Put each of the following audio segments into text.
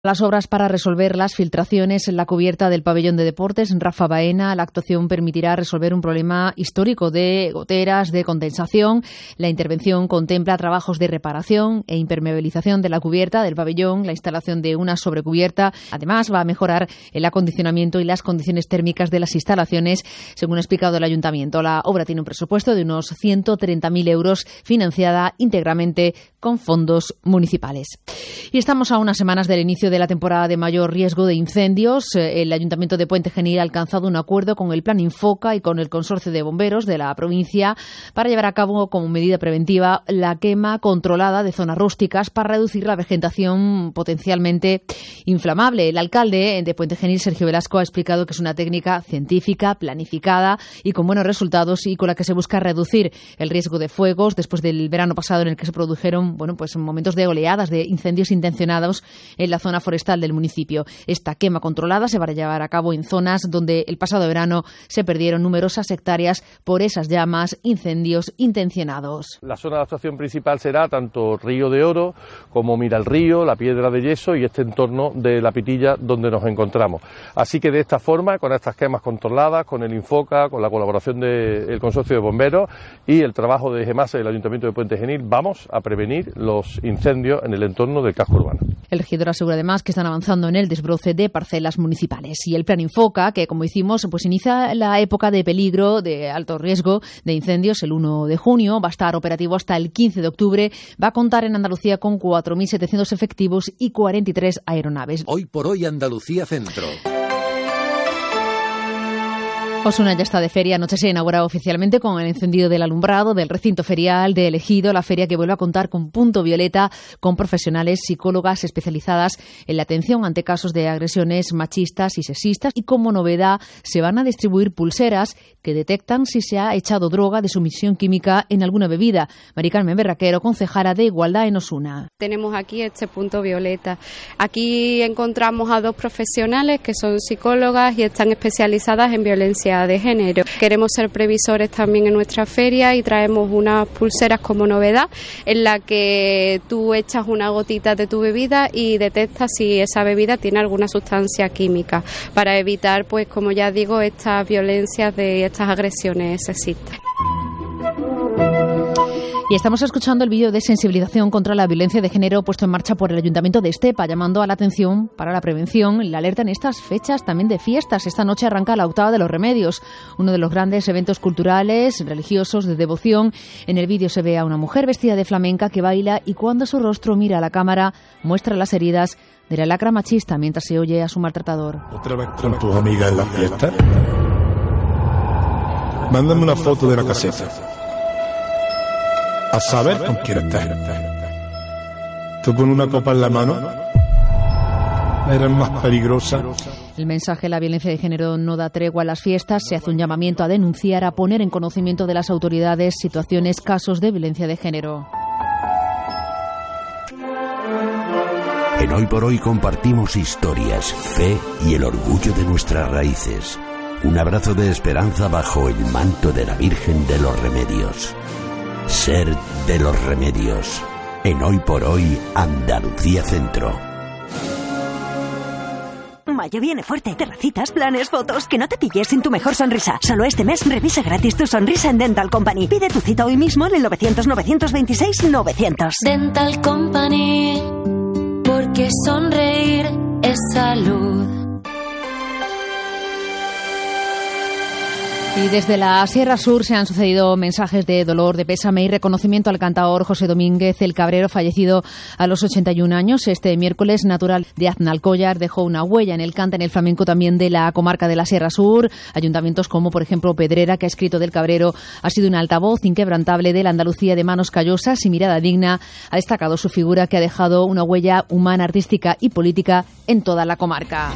Las obras para resolver las filtraciones en la cubierta del pabellón de deportes Rafa Baena. La actuación permitirá resolver un problema histórico de goteras, de condensación. La intervención contempla trabajos de reparación e impermeabilización de la cubierta del pabellón, la instalación de una sobrecubierta. Además, va a mejorar el acondicionamiento y las condiciones térmicas de las instalaciones, según ha explicado el Ayuntamiento. La obra tiene un presupuesto de unos 130.000 euros, financiada íntegramente con fondos municipales. Y estamos a unas semanas del inicio de la temporada de mayor riesgo de incendios. El Ayuntamiento de Puente Genil ha alcanzado un acuerdo con el Plan Infoca y con el Consorcio de Bomberos de la provincia para llevar a cabo como medida preventiva la quema controlada de zonas rústicas para reducir la vegetación potencialmente inflamable. El alcalde de Puente Genil, Sergio Velasco, ha explicado que es una técnica científica, planificada y con buenos resultados, y con la que se busca reducir el riesgo de fuegos después del verano pasado, en el que se produjeron momentos de oleadas de incendios intencionados en la zona forestal del municipio. Esta quema controlada se va a llevar a cabo en zonas donde el pasado verano se perdieron numerosas hectáreas por esas llamas, incendios intencionados. La zona de actuación principal será tanto Río de Oro como Mira el Río, la Piedra de Yeso y este entorno de La Pitilla donde nos encontramos. Así que de esta forma, con estas quemas controladas, con el Infoca, con la colaboración del Consorcio de Bomberos y el trabajo de GEMASE del Ayuntamiento de Puente Genil, vamos a prevenir los incendios en el entorno del casco urbano. El regidor asegura además que están avanzando en el desbroce de parcelas municipales. Y el Plan Infoca, que como decimos, inicia la época de peligro, de alto riesgo de incendios el 1 de junio, va a estar operativo hasta el 15 de octubre, va a contar en Andalucía con 4.700 efectivos y 43 aeronaves. Hoy por hoy Andalucía Centro. Osuna ya está de feria. Anoche se inauguró oficialmente con el encendido del alumbrado del recinto ferial de Ejido, la feria que vuelve a contar con punto violeta, con profesionales, psicólogas especializadas en la atención ante casos de agresiones machistas y sexistas, y como novedad se van a distribuir pulseras que detectan si se ha echado droga de sumisión química en alguna bebida. Mari Carmen Berraquero, concejala de Igualdad en Osuna. Tenemos aquí este punto violeta. Aquí encontramos a dos profesionales que son psicólogas y están especializadas en violencia de género. Queremos ser previsores también en nuestra feria y traemos unas pulseras como novedad en la que tú echas una gotita de tu bebida y detectas si esa bebida tiene alguna sustancia química, para evitar, pues como ya digo, estas violencias de estas agresiones sexistas. Y estamos escuchando el vídeo de sensibilización contra la violencia de género puesto en marcha por el Ayuntamiento de Estepa, llamando a la atención para la prevención y la alerta en estas fechas también de fiestas. Esta noche arranca la octava de los Remedios, uno de los grandes eventos culturales, religiosos, de devoción. En el vídeo se ve a una mujer vestida de flamenca que baila, y cuando su rostro mira a la cámara muestra las heridas de la lacra machista mientras se oye a su maltratador. ¿Otra vez con tus amigas en la fiesta? Mándame una foto de la caseta. A saber con quién estás. Tú con una copa en la mano eres más peligrosa. El mensaje: la violencia de género no da tregua a las fiestas. Se hace un llamamiento a denunciar, a poner en conocimiento de las autoridades situaciones, casos de violencia de género. En Hoy por Hoy compartimos historias, fe y el orgullo de nuestras raíces. Un abrazo de esperanza bajo el manto de la Virgen de los Remedios. Ser de los Remedios. En Hoy por Hoy, Andalucía Centro. Mayo viene fuerte. Terracitas, planes, fotos. Que no te pilles sin tu mejor sonrisa. Solo este mes revisa gratis tu sonrisa en Dental Company. Pide tu cita hoy mismo en el 900-926-900. Dental Company, porque sonreír es salud. Y desde la Sierra Sur se han sucedido mensajes de dolor, de pésame y reconocimiento al cantaor José Domínguez el Cabrero, fallecido a los 81 años. Este miércoles, natural de Aznalcóllar, dejó una huella en el cante, en el flamenco también de la comarca de la Sierra Sur. Ayuntamientos como, por ejemplo, Pedrera, que ha escrito del Cabrero, ha sido un altavoz inquebrantable de la Andalucía de manos callosas y mirada digna. Ha destacado su figura, que ha dejado una huella humana, artística y política en toda la comarca.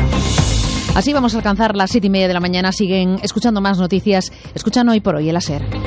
Así vamos a alcanzar las 7:30 de la mañana. Siguen escuchando más noticias. Escuchan Hoy por Hoy en la SER.